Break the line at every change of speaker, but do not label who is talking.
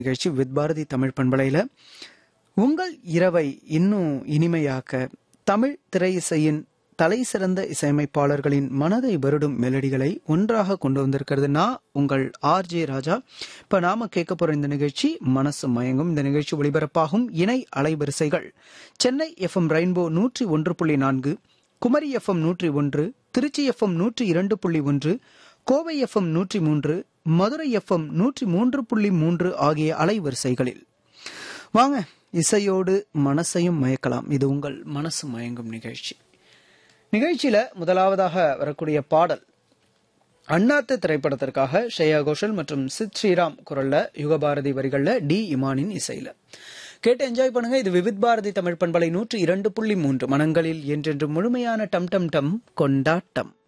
நிகழ்ச்சி வித் பாரதி தமிழ் பண்பலையில உங்கள் இரவை இன்னும் இனிமையாக்க தமிழ் திரை இசையின் தலை சிறந்த இசையமைப்பாளர்களின் மனதை வருடும் மெலடிகளை ஒன்றாக கொண்டு வந்திருக்கிறது. நான் உங்கள் ஆர்ஜே ராஜா. இப்ப நாம கேட்க போற இந்த நிகழ்ச்சி மனசு மயங்கும். இந்த நிகழ்ச்சி ஒளிபரப்பாகும் இணை அலைவரிசைகள் Chennai FM rainbow 101.4, Kumari FM 101, Trichy FM 102.1, Kovai FM 103, Madurai FM 103.3 ஆகிய அலைவரிசைகளில். வாங்க, இசையோடு மனசையும் மயக்கலாம். இது உங்கள் மனசு மயங்கும் நிகழ்ச்சி. நிகழ்ச்சியில முதலாவதாக வரக்கூடிய பாடல் அண்ணாத்து திரைப்படத்திற்காக ஸ்ரேயா கோஷல் மற்றும் சித் ஸ்ரீராம் குரல்ல, யுகபாரதி வரிகள்ல, டி இமானின் இசையில கேட்டு என்ஜாய் பண்ணுங்க. இது விவித் பாரதி தமிழ் பண்பலை 102.3 மனங்களில் என்றென்று முழுமையான டம் டம் டம் கொண்டாட்டம்.